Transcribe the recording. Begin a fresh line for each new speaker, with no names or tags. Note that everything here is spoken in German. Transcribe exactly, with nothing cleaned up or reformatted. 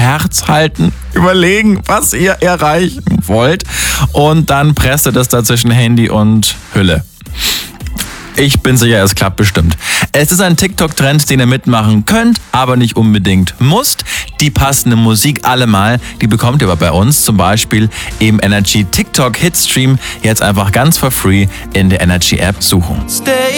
Herz halten, überlegen, was ihr erreichen wollt und dann presst ihr das da zwischen Handy und Hülle. Ich bin sicher, es klappt bestimmt. Es ist ein TikTok-Trend, den ihr mitmachen könnt, aber nicht unbedingt müsst. Die passende Musik allemal, die bekommt ihr aber bei uns, zum Beispiel im Energy TikTok Hitstream. Jetzt einfach ganz for free in der Energy App suchen.